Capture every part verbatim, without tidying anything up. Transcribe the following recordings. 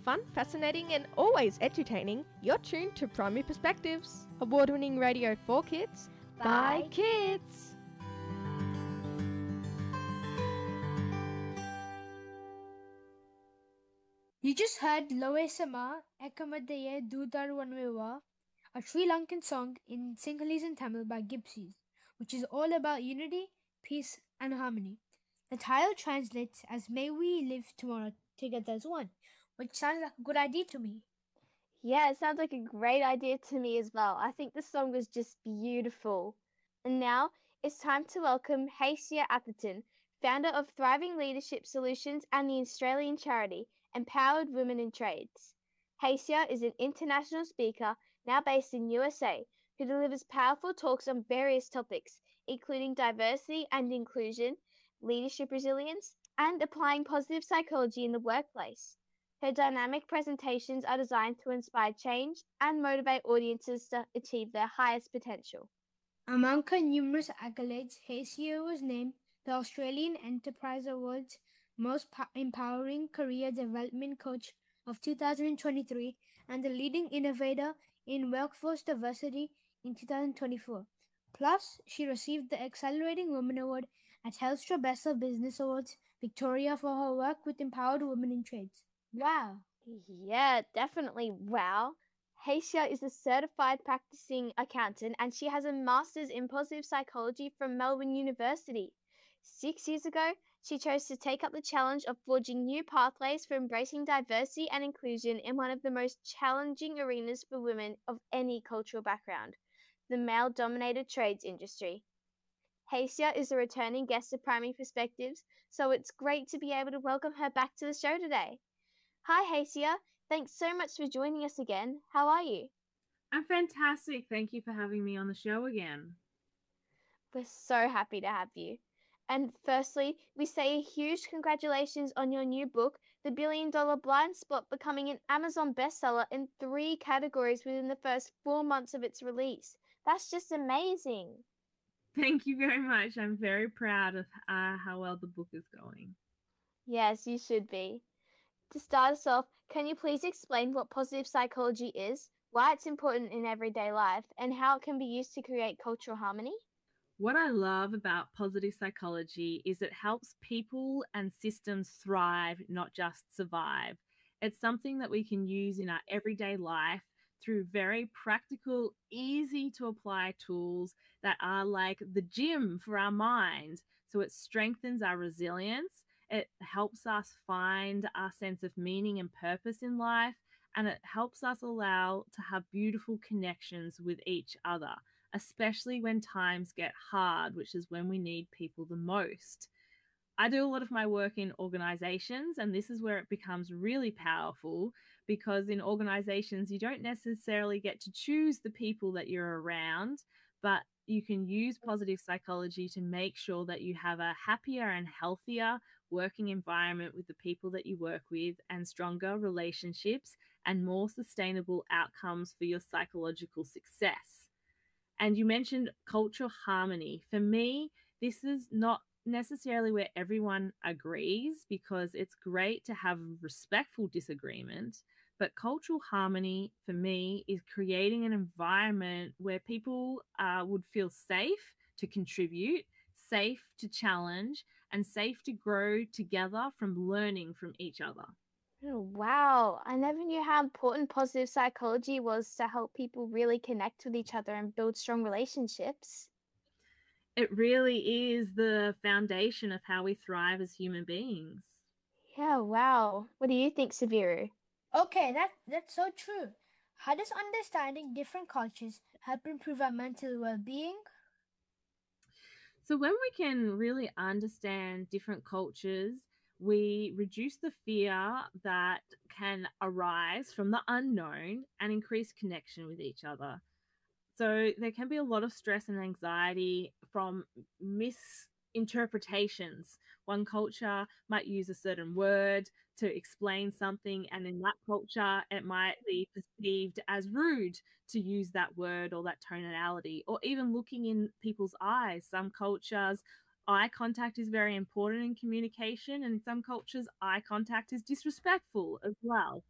Fun, fascinating, and always entertaining, you're tuned to Primary Perspectives, award-winning radio for kids by kids. You just heard Loe Sama Ekamadaye Dudar Wanwewa, a Sri Lankan song in Sinhalese and Tamil by Gypsies, which is all about unity, peace, and harmony. The title translates as May we live tomorrow together as one, which sounds like a good idea to me. Yeah, it sounds like a great idea to me as well. I think the song was just beautiful. And now it's time to welcome Hacia Atherton, founder of Thriving Leadership Solutions and the Australian charity Empowered Women in Trades. Hacia is an international speaker now based in U S A who delivers powerful talks on various topics, including diversity and inclusion, leadership resilience, and applying positive psychology in the workplace. Her dynamic presentations are designed to inspire change and motivate audiences to achieve their highest potential. Among her numerous accolades, Hacia was named the Australian Enterprise Awards Most Empowering Career Development Coach of two thousand twenty-three and the leading innovator in workforce diversity in two thousand twenty-four. Plus, she received the Accelerating Women Award at Telstra Best of Business Awards Victoria for her work with empowered women in trades. Wow. Yeah, definitely wow. Hacia is a certified practicing accountant and she has a master's in positive psychology from Melbourne University. Six years ago, she chose to take up the challenge of forging new pathways for embracing diversity and inclusion in one of the most challenging arenas for women of any cultural background, the male-dominated trades industry. Hacia is a returning guest of Primary Perspectives, so it's great to be able to welcome her back to the show today. Hi, Hacia. Thanks so much for joining us again. How are you? I'm fantastic. Thank you for having me on the show again. We're so happy to have you. And firstly, we say a huge congratulations on your new book, The Billion Dollar Blind Spot, becoming an Amazon bestseller in three categories within the first four months of its release. That's just amazing. Thank you very much. I'm very proud of uh, how well the book is going. Yes, you should be. To start us off, can you please explain what positive psychology is, why it's important in everyday life, and how it can be used to create cultural harmony? What I love about positive psychology is it helps people and systems thrive, not just survive. It's something that we can use in our everyday life through very practical, easy to apply tools that are like the gym for our mind. So it strengthens our resilience. It helps us find our sense of meaning and purpose in life, and it helps us allow to have beautiful connections with each other, especially when times get hard, which is when we need people the most. I do a lot of my work in organizations, and this is where it becomes really powerful because in organizations, you don't necessarily get to choose the people that you're around, but you can use positive psychology to make sure that you have a happier and healthier working environment with the people that you work with and stronger relationships and more sustainable outcomes for your psychological success. And you mentioned cultural harmony. For me, this is not necessarily where everyone agrees because it's great to have respectful disagreement. But cultural harmony for me is creating an environment where people uh, would feel safe to contribute, safe to challenge, and safe to grow together from learning from each other. Oh, wow. I never knew how important positive psychology was to help people really connect with each other and build strong relationships. It really is the foundation of how we thrive as human beings. Yeah, wow. What do you think, Sabiru? Okay, that, that's so true. How does understanding different cultures help improve our mental well-being? So when we can really understand different cultures, we reduce the fear that can arise from the unknown and increase connection with each other. So there can be a lot of stress and anxiety from misinterpretations. One culture might use a certain word to explain something, and in that culture, it might be perceived as rude to use that word or that tonality, or even looking in people's eyes. Some cultures, eye contact is very important in communication, and in some cultures, eye contact is disrespectful as well.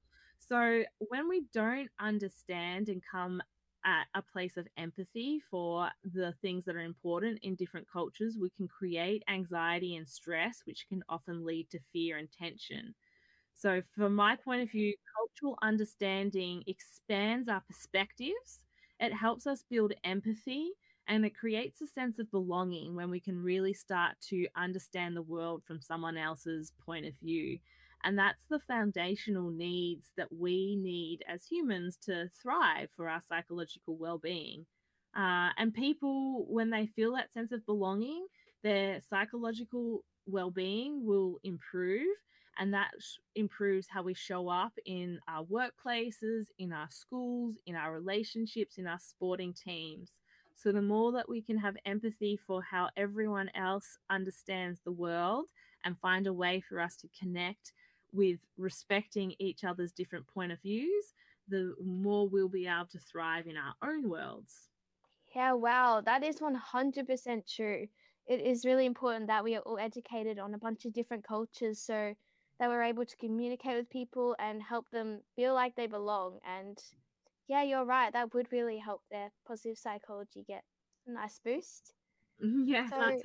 So when we don't understand and come at a place of empathy for the things that are important in different cultures, we can create anxiety and stress, which can often lead to fear and tension. So, from my point of view, cultural understanding expands our perspectives. It helps us build empathy and it creates a sense of belonging when we can really start to understand the world from someone else's point of view. And that's the foundational needs that we need as humans to thrive for our psychological well being. Uh, and people, when they feel that sense of belonging, their psychological well being will improve and that sh- improves how we show up in our workplaces, in our schools, in our relationships, in our sporting teams. So, the more that we can have empathy for how everyone else understands the world and find a way for us to connect with respecting each other's different point of views, the more we'll be able to thrive in our own worlds. Yeah, wow, that is one hundred percent true. It is really important that we are all educated on a bunch of different cultures so that we're able to communicate with people and help them feel like they belong. And yeah, you're right, that would really help their positive psychology get a nice boost. Yes, So, that's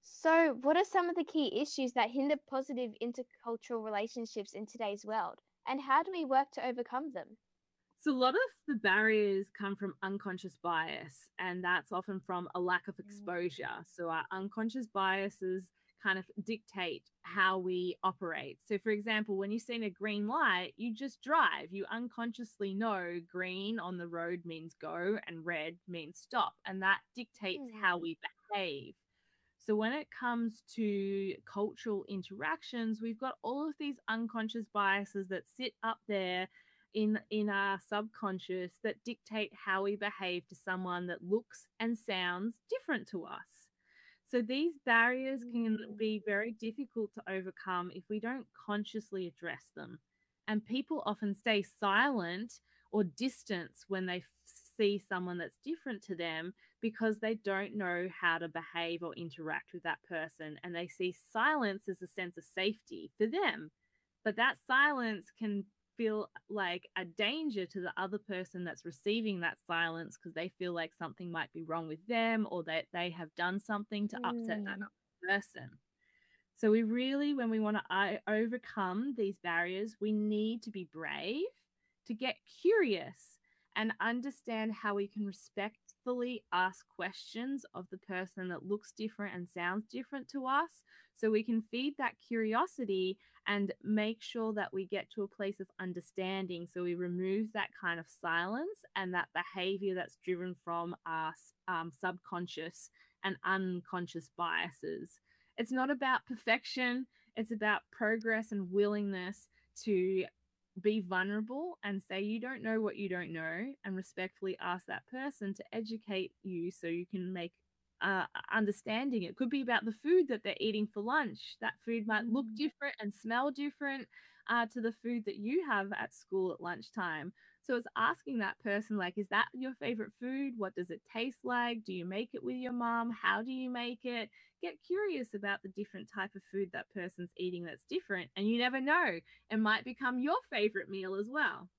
so what are some of the key issues that hinder positive intercultural relationships in today's world? And how do we work to overcome them? So, a lot of the barriers come from unconscious bias, and that's often from a lack of Mm. exposure. So, our unconscious biases kind of dictate how we operate. So, for example, when you've seen a green light, you just drive. You unconsciously know green on the road means go and red means stop, and that dictates how Hmm. we behave. So, when it comes to cultural interactions, we've got all of these unconscious biases that sit up there in in our subconscious that dictate how we behave to someone that looks and sounds different to us. So these barriers can Mm. be very difficult to overcome if we don't consciously address them. And people often stay silent or distance when they f- see someone that's different to them because they don't know how to behave or interact with that person. And they see silence as a sense of safety for them. But that silence can feel like a danger to the other person that's receiving that silence because they feel like something might be wrong with them or that they have done something to upset that Mm. other person. So, we really, when we want to overcome these barriers, we need to be brave, to get curious, and understand how we can respectfully ask questions of the person that looks different and sounds different to us. So, we can feed that curiosity and make sure that we get to a place of understanding. So, we remove that kind of silence and that behavior that's driven from our um, subconscious and unconscious biases. It's not about perfection, it's about progress and willingness to be vulnerable and say you don't know what you don't know and respectfully ask that person to educate you so you can make uh, understanding. It could be about the food that they're eating for lunch. That food might look Mm. different and smell different uh, to the food that you have at school at lunchtime. So it's asking that person, like, is that your favorite food? What does it taste like? Do you make it with your mom? How do you make it? Get curious about the different type of food that person's eating that's different. And you never know, it might become your favorite meal as well.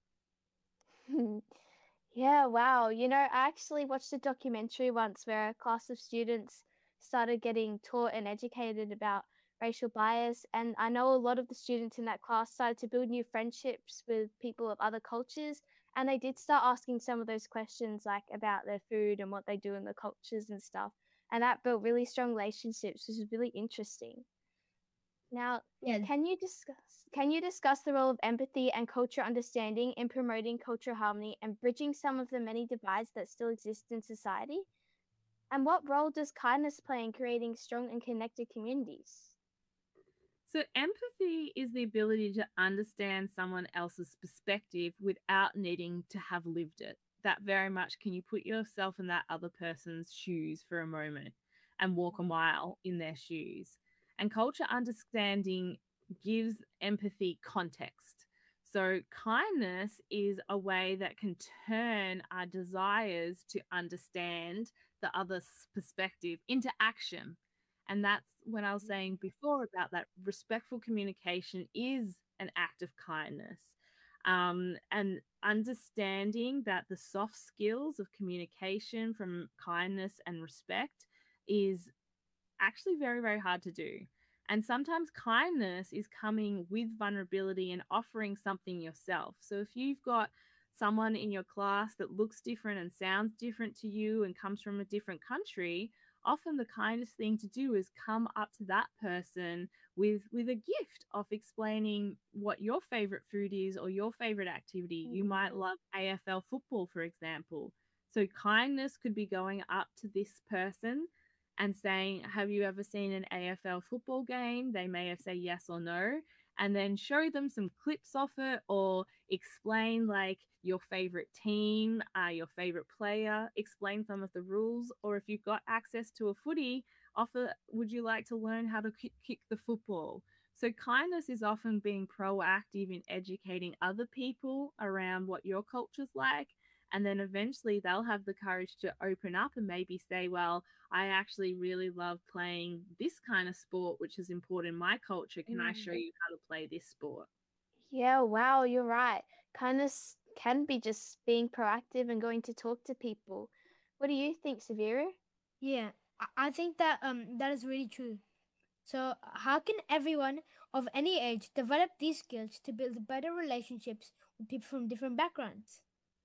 Yeah, wow. You know, I actually watched a documentary once where a class of students started getting taught and educated about racial bias. And I know a lot of the students in that class started to build new friendships with people of other cultures. And they did start asking some of those questions, like about their food and what they do in the cultures and stuff. And that built really strong relationships, which is really interesting. Now, Yeah, can you discuss can you discuss the role of empathy and cultural understanding in promoting cultural harmony and bridging some of the many divides that still exist in society? And what role does kindness play in creating strong and connected communities? So, empathy is the ability to understand someone else's perspective without needing to have lived it. That very much can you put yourself in that other person's shoes for a moment and walk a mile in their shoes. And culture understanding gives empathy context. So, kindness is a way that can turn our desires to understand the other's perspective into action. And that's when I was saying before about that respectful communication is an act of kindness. Um, and understanding that the soft skills of communication from kindness and respect is actually very, very hard to do. And sometimes kindness is coming with vulnerability and offering something yourself. So if you've got someone in your class that looks different and sounds different to you and comes from a different country, often the kindest thing to do is come up to that person with with a gift of explaining what your favorite food is or your favorite activity. You might love A F L football, for example. So kindness could be going up to this person and saying, have you ever seen an A F L football game? They may have said yes or no, and then show them some clips of it or explain like your favorite team, uh, your favorite player, explain some of the rules. Or if you've got access to a footy, offer, would you like to learn how to kick, kick the football? So kindness is often being proactive in educating other people around what your culture's like. And then eventually they'll have the courage to open up and maybe say, well, I actually really love playing this kind of sport, which is important in my culture. Can I show Mm. you how to play this sport? Yeah, wow, you're right. Kindness can be just being proactive and going to talk to people. What do you think, Severa? Yeah, I I think that um that is really true. So, how can everyone of any age develop these skills to build better relationships with people from different backgrounds?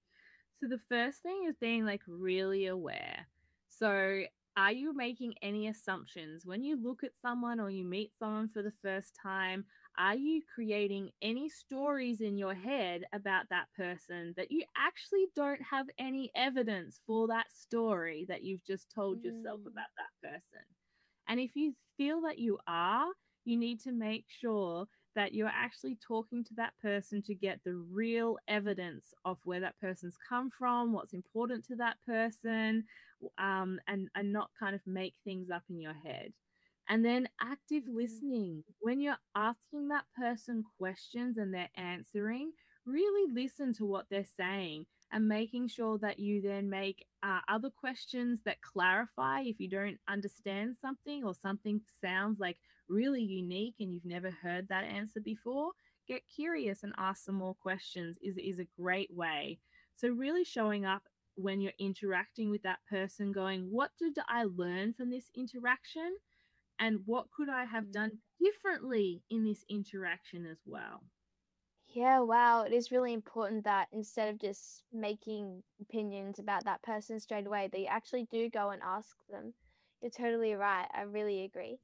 So the first thing is being like really aware. So are you making any assumptions when you look at someone or you meet someone for the first time? Are you creating any stories in your head about that person that you actually don't have any evidence for that story that you've just told yourself Mm. about that person? And if you feel that you are, you need to make sure that you're actually talking to that person to get the real evidence of where that person's come from, what's important to that person, um, and, and not kind of make things up in your head. And then active Mm. listening. When you're asking that person questions and they're answering, really listen to what they're saying and making sure that you then make uh, other questions that clarify if you don't understand something or something sounds like really unique and you've never heard that answer before. Get curious and ask some more questions is, is a great way. So really showing up when you're interacting with that person, going, what did I learn from this interaction, and what could I have done Mm. differently in this interaction as well? Yeah, wow. It is really important that instead of just making opinions about that person straight away, that you actually do go and ask them. You're totally right. I really agree.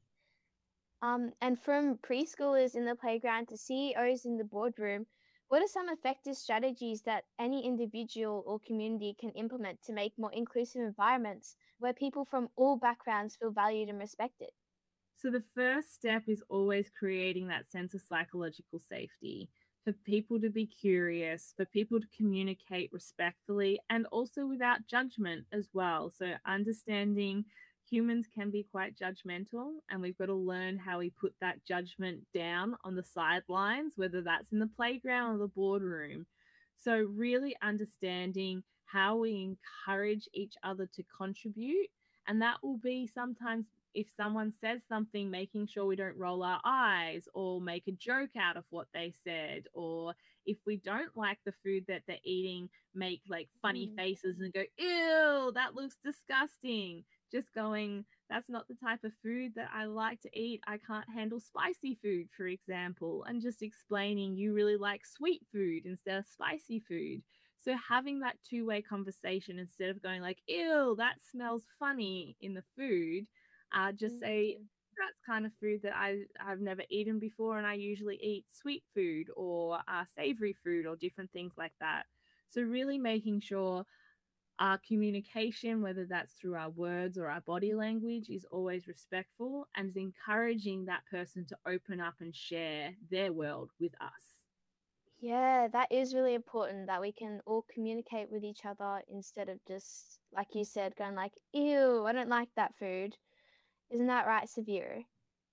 Um, and from preschoolers in the playground to C E Os in the boardroom, what are some effective strategies that any individual or community can implement to make more inclusive environments where people from all backgrounds feel valued and respected? So the first step is always creating that sense of psychological safety for people to be curious, for people to communicate respectfully and also without judgment as well. So understanding humans can be quite judgmental and we've got to learn how we put that judgment down on the sidelines, whether that's in the playground or the boardroom. So really understanding how we encourage each other to contribute, and that will be sometimes if someone says something, making sure we don't roll our eyes or make a joke out of what they said, or if we don't like the food that they're eating, make like funny Mm. faces and go, ew, that looks disgusting. Just going, that's not the type of food that I like to eat. I can't handle spicy food, for example, and just explaining you really like sweet food instead of spicy food. So having that two-way conversation instead of going like, ew, that smells funny in the food, uh, just say Mm. that's kind of food that I I've never eaten before, and I usually eat sweet food or uh, savory food or different things like that. So really making sure our communication, whether that's through our words or our body language, is always respectful and is encouraging that person to open up and share their world with us. Yeah, that is really important that we can all communicate with each other instead of just, like you said, going like, ew, I don't like that food. Isn't that right, Severe?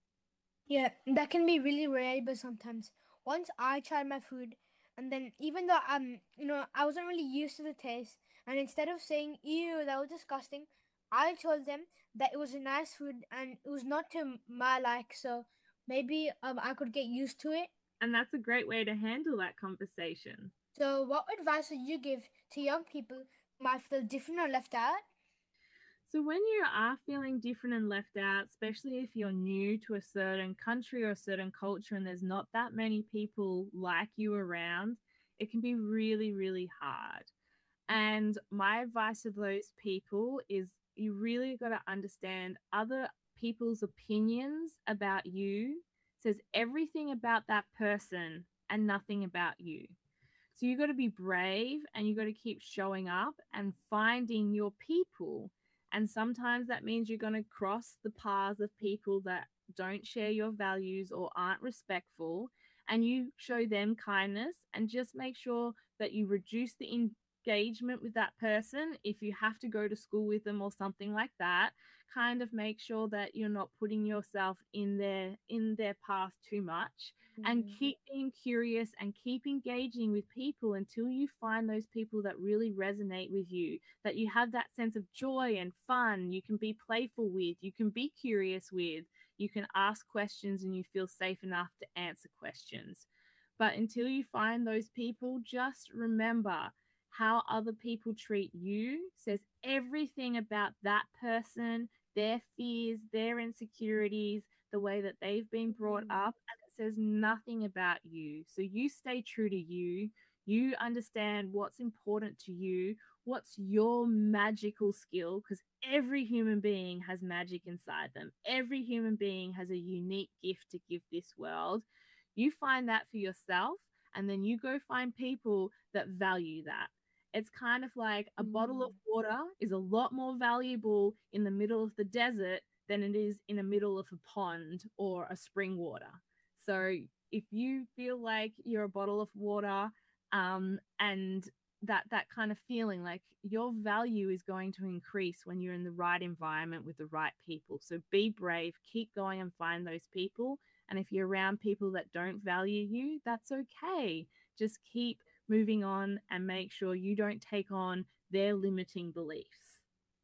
Yeah, that can be really reliable sometimes. Once I tried my food, and then even though um you know I wasn't really used to the taste, and instead of saying ew that was disgusting, I told them that it was a nice food and it was not to my like, so maybe um I could get used to it. And that's a great way to handle that conversation. So, what advice would you give to young people who might feel different or left out? So, when you are feeling different and left out, especially if you're new to a certain country or a certain culture and there's not that many people like you around, it can be really, really hard. And my advice to those people is you really got to understand other people's opinions about you says everything about that person and nothing about you. So you got to be brave and you got to keep showing up and finding your people. And sometimes that means you're going to cross the paths of people that don't share your values or aren't respectful. And you show them kindness and just make sure that you reduce the engagement with that person. If you have to go to school with them or something like that, kind of make sure that you're not putting yourself in their in their path too much, and keep being curious and keep engaging with people until you find those people that really resonate with you, that you have that sense of joy and fun, you can be playful with, you can be curious with, you can ask questions and you feel safe enough to answer questions. But until you find those people, just remember how other people treat you says everything about that person, their fears, their insecurities, the way that they've been brought up, and it says nothing about you. So you stay true to you. You understand what's important to you, what's your magical skill, because every human being has magic inside them. Every human being has a unique gift to give this world. You find that for yourself, and then you go find people that value that. It's kind of like a bottle of water is a lot more valuable in the middle of the desert than it is in the middle of a pond or a spring water. So if you feel like you're a bottle of water, um, and that that kind of feeling, like your value is going to increase when you're in the right environment with the right people. So be brave, keep going and find those people. And if you're around people that don't value you, that's okay. Just keep moving on and make sure you don't take on their limiting beliefs.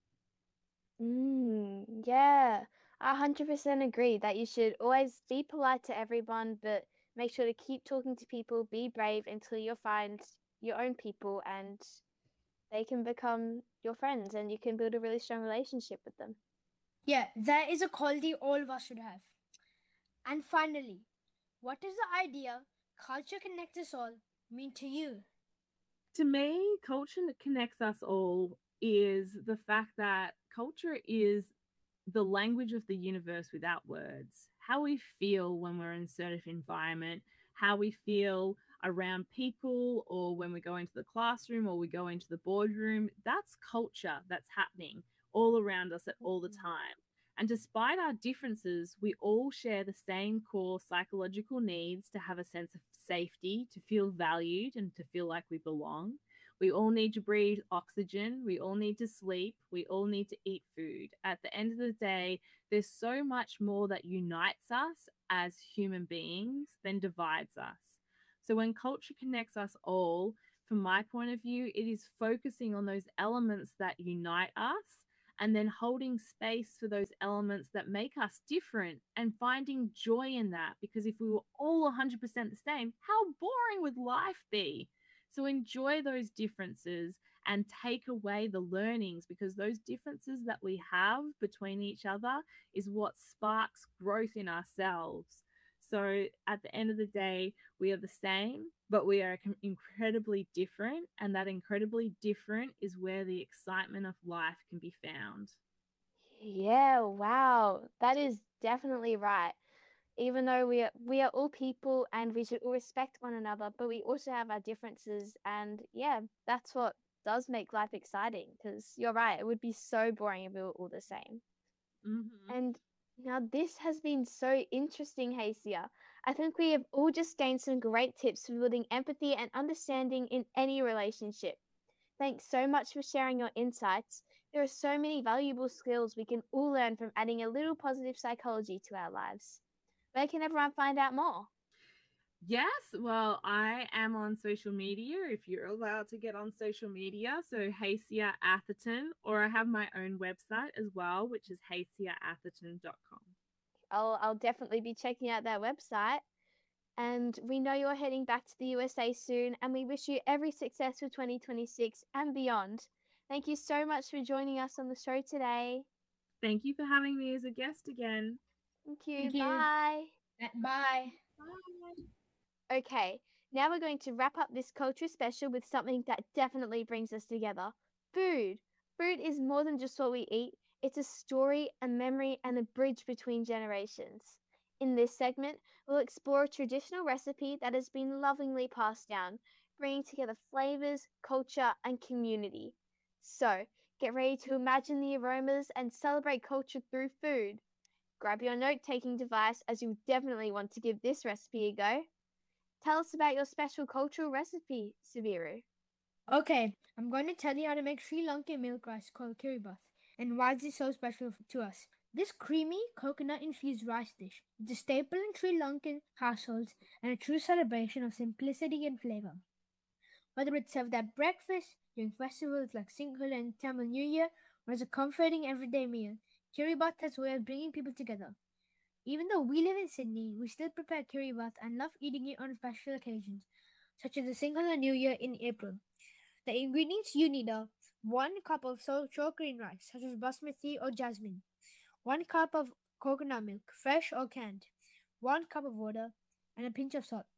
Mm, yeah, I one hundred percent agree that you should always be polite to everyone, but make sure to keep talking to people, be brave until you find your own people and they can become your friends and you can build a really strong relationship with them. Yeah, that is a quality all of us should have. And finally, what does the idea culture connects us all mean to you? To me, culture that connects us all is the fact that culture is the language of the universe without words. How we feel when we're in a certain environment, how we feel around people, or when we go into the classroom or we go into the boardroom, that's culture that's happening all around us at all the time. And despite our differences, we all share the same core psychological needs to have a sense of safety, to feel valued, and to feel like we belong. We all need to breathe oxygen. We all need to sleep. We all need to eat food. At the end of the day, there's so much more that unites us as human beings than divides us. So when culture connects us all, from my point of view, it is focusing on those elements that unite us and then holding space for those elements that make us different and finding joy in that. Because if we were all one hundred percent the same, how boring would life be? So enjoy those differences and take away the learnings, because those differences that we have between each other is what sparks growth in ourselves. So at the end of the day, we are the same, but we are incredibly different. And that incredibly different is where the excitement of life can be found. Yeah, wow. That is definitely right. Even though we are we are all people and we should all respect one another, but we also have our differences, and yeah, that's what does make life exciting, because you're right, it would be so boring if we were all the same. Mm-hmm. And now this has been so interesting, Hacia. I think we have all just gained some great tips for building empathy and understanding in any relationship. Thanks so much for sharing your insights. There are so many valuable skills we can all learn from adding a little positive psychology to our lives. Where can everyone find out more? Yes, well, I am on social media if you're allowed to get on social media. So Hacia Atherton, or I have my own website as well, which is hacia atherton dot com. I'll I'll definitely be checking out that website. And we know you're heading back to the U S A soon, and we wish you every success for twenty twenty-six and beyond. Thank you so much for joining us on the show today. Thank you for having me as a guest again. Thank you. Thank you. Bye. Bye. Bye. Okay, now we're going to wrap up this culture special with something that definitely brings us together. Food. Food is more than just what we eat. It's a story, a memory, and a bridge between generations. In this segment, we'll explore a traditional recipe that has been lovingly passed down, bringing together flavors, culture, and community. So, get ready to imagine the aromas and celebrate culture through food. Grab your note-taking device, as you definitely want to give this recipe a go. Tell us about your special cultural recipe, Sabiru. Okay, I'm going to tell you how to make Sri Lankan milk rice called kiribath and why is it so special to us. This creamy coconut-infused rice dish is a staple in Sri Lankan households and a true celebration of simplicity and flavor. Whether it's served at breakfast, during festivals like Sinhala and Tamil New Year, or as a comforting everyday meal, kiribath has a way of bringing people together. Even though we live in Sydney, we still prepare kiribath and love eating it on special occasions, such as the Sinhala New Year in April. The ingredients you need are one cup of short green rice, such as basmati or jasmine, one cup of coconut milk, fresh or canned, one cup of water, and a pinch of salt.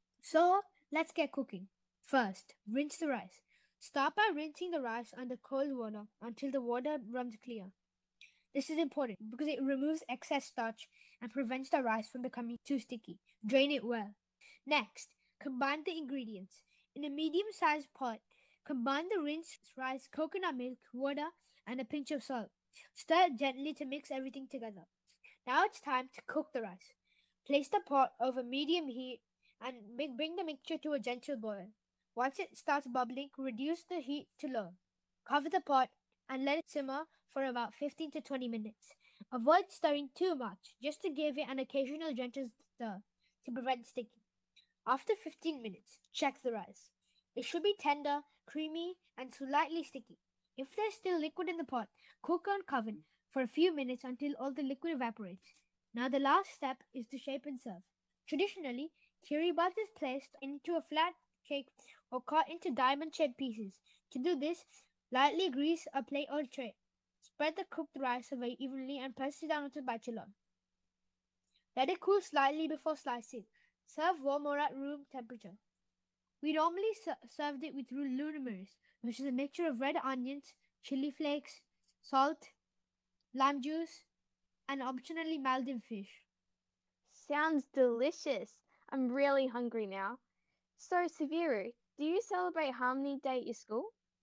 So, let's get cooking. First, rinse the rice. Start by rinsing the rice under cold water until the water runs clear. This is important because it removes excess starch and prevents the rice from becoming too sticky. Drain it well. Next, combine the ingredients. In a medium-sized pot, combine the rinsed rice, coconut milk, water, and a pinch of salt. Stir it gently to mix everything together. Now it's time to cook the rice. Place the pot over medium heat and bring the mixture to a gentle boil. Once it starts bubbling, reduce the heat to low. Cover the pot and let it simmer for about fifteen to twenty minutes. Avoid stirring too much, just to give it an occasional gentle stir to prevent sticking. After fifteen minutes, check the rice. It should be tender, creamy, and slightly sticky. If there's still liquid in the pot, cook uncovered for a few minutes until all the liquid evaporates. Now the last step is to shape and serve. Traditionally, kiribath is placed into a flat cake or cut into diamond-shaped pieces. To do this, lightly grease a plate or tray. Spread the cooked rice away evenly and press it down onto a spatula. Let it cool slightly before slicing. Serve warm or at room temperature. We normally ser- served it with luminis, which is a mixture of red onions, chili flakes, salt, lime juice, and optionally Maldive fish. Sounds delicious. I'm really hungry now. So, Saviru, do you celebrate Harmony Day at your school?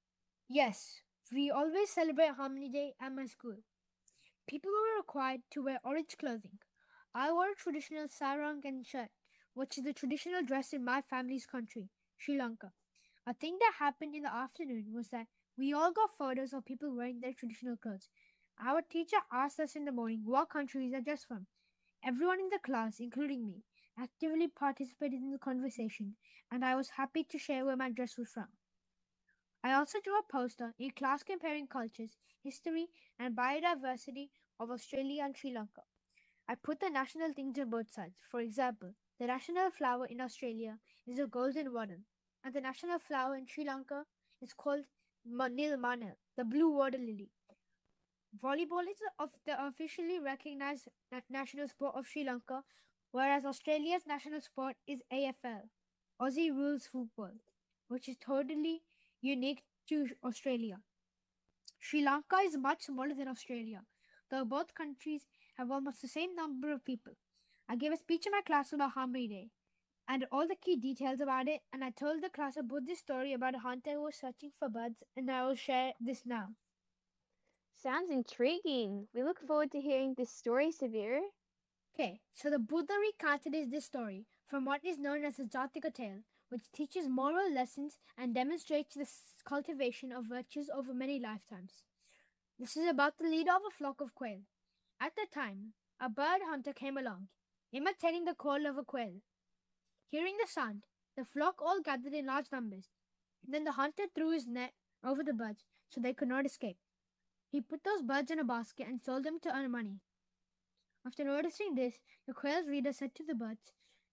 Yes, we always celebrate Harmony Day at my school. People were required to wear orange clothing. I wore a traditional sarong and shirt, which is the traditional dress in my family's country, Sri Lanka. A thing that happened in the afternoon was that we all got photos of people wearing their traditional clothes. Our teacher asked us in the morning what countries are dressed from. Everyone in the class, including me, actively participated in the conversation, and I was happy to share where my dress was from. I also drew a poster in class comparing cultures, history, and biodiversity of Australia and Sri Lanka. I put the national things on both sides. For example, the national flower in Australia is a golden water, and the national flower in Sri Lanka is called Nil Manil, the blue water lily. Volleyball is of the officially recognized national sport of Sri Lanka, whereas Australia's national sport is A F L, Aussie Rules Football, which is totally unique to Australia. Sri Lanka is much smaller than Australia, though both countries have almost the same number of people. I gave a speech in my class about Harmony Day and all the key details about it, and I told the class about this story about a hunter who was searching for birds, and I will share this now. Sounds intriguing. We look forward to hearing this story, Saviru. Okay, so the Buddha recounted is this story from what is known as the Jataka tale, which teaches moral lessons and demonstrates the cultivation of virtues over many lifetimes. This is about the leader of a flock of quail. At the time, a bird hunter came along, imitating the call of a quail. Hearing the sound, the flock all gathered in large numbers. Then the hunter threw his net over the birds so they could not escape. He put those birds in a basket and sold them to earn money. After noticing this, the quail's leader said to the birds,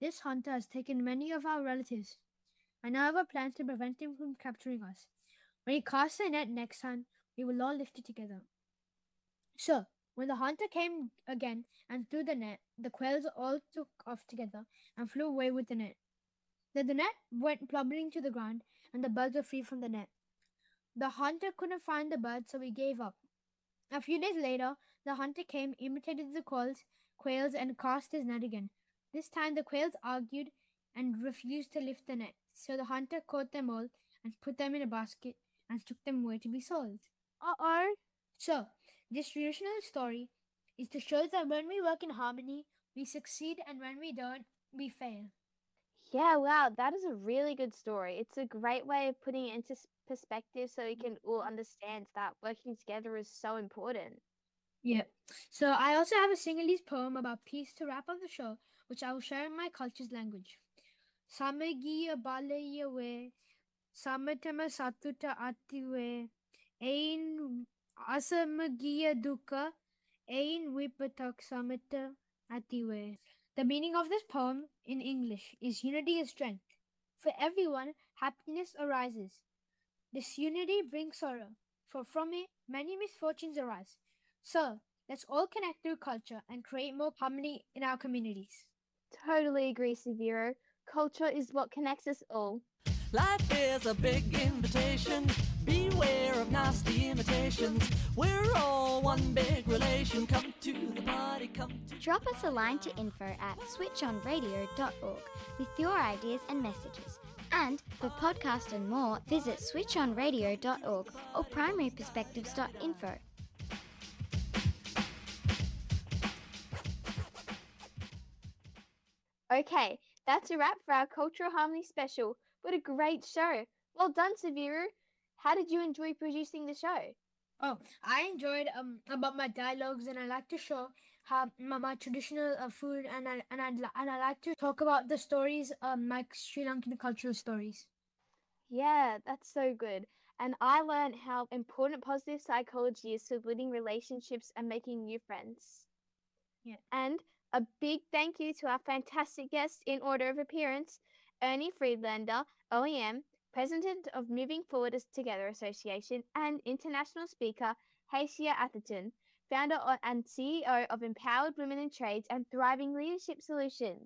This hunter has taken many of our relatives. I now have a plan to prevent him from capturing us. When he casts a net next time, we will all lift it together." So, when the hunter came again and threw the net, the quails all took off together and flew away with the net. Then the net went plummering to the ground, and the birds were free from the net. The hunter couldn't find the birds, so he gave up. A few days later, the hunter came, imitated the quails, quails, and cast his net again. This time the quails argued and refused to lift the net, so the hunter caught them all and put them in a basket and took them away to be sold. Uh-oh. So, this traditional story is to show that when we work in harmony, we succeed, and when we don't, we fail. Yeah, wow, that is a really good story. It's a great way of putting it into s- perspective so we can all understand that working together is so important. Yeah. So I also have a Sinhalese poem about peace to wrap up the show, which I will share in my culture's language. Samagiya balaya we, samatama satuta atiwe, ain asamagiya dukkha, ain vipatak samata atiwe. The meaning of this poem in English is unity is strength. For everyone, happiness arises. This unity brings sorrow, for from it many misfortunes arise. So, let's all connect through culture and create more harmony in our communities. Totally agree, Severo. Culture is what connects us all. Life is a big invitation. Beware of nasty imitations. We're all one big relation. Come to the party, come to... Drop us a line to info at switch on radio dot org with your ideas and messages. And for podcast and more, visit switch on radio dot org or primary perspectives dot info. Okay, that's a wrap for our Cultural Harmony special. What a great show. Well done, Severo. How did you enjoy producing the show? Oh, I enjoyed um about my dialogues, and I like to show how my, my traditional uh, food, and I and I and I like to talk about the stories, um, my Sri Lankan cultural stories. Yeah, that's so good. And I learned how important positive psychology is to building relationships and making new friends. Yeah. And a big thank you to our fantastic guests in order of appearance, Ernie Friedlander, O E M, President of Moving Forward Together Association, and international speaker Hacia Atherton, founder and C E O of Empowered Women in Trades and Thriving Leadership Solutions.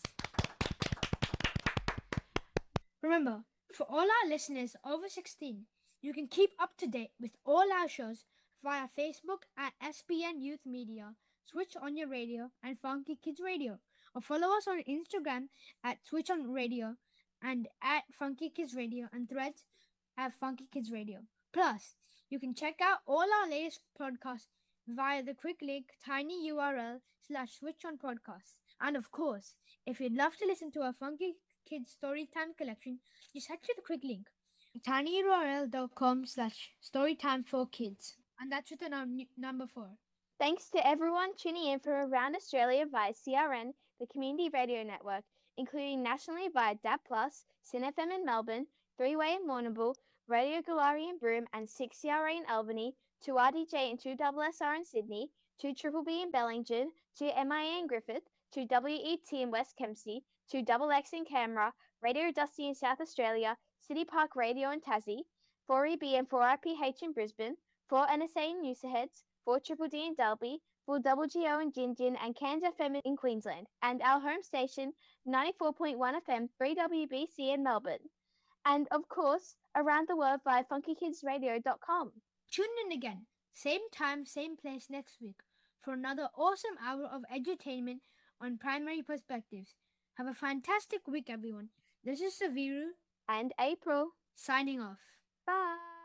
Remember, for all our listeners over sixteen, you can keep up to date with all our shows via Facebook at S B N Youth Media, Switch On Your Radio, and Funky Kids Radio, or follow us on Instagram at Switch On Radio and at Funky Kids Radio, and Threads at Funky Kids Radio. Plus, you can check out all our latest podcasts via the quick link tinyurl slash switch on podcasts. And of course, if you'd love to listen to our Funky Kids Storytime collection, just head to the quick link tinyurl.com slash storytime for kids. And that's with the num- number four. Thanks to everyone tuning in from around Australia via C R N, the Community Radio Network, including nationally via D A B plus, Sin F M in Melbourne, three way in Warrnambool, Radio Galari in Broome, and six C R A in Albany, two R D J and two S S R in Sydney, two Triple B in Bellingen, two M I A in Griffith, two W E T in West Kempsey, two Double X in Canberra, Radio Dusty in South Australia, City Park Radio in Tassie, four E B and four R P H in Brisbane, four N S A in Noosaheads, four Triple D in Dalby, four Double G O in Gingin, and Cairns F M in Queensland, and our home station, ninety-four point one F M, three W B C in Melbourne. And of course, around the world via funky kids radio dot com. Tune in again, same time, same place next week for another awesome hour of edutainment on Primary Perspectives. Have a fantastic week, everyone. This is Saviru And April. signing off. Bye.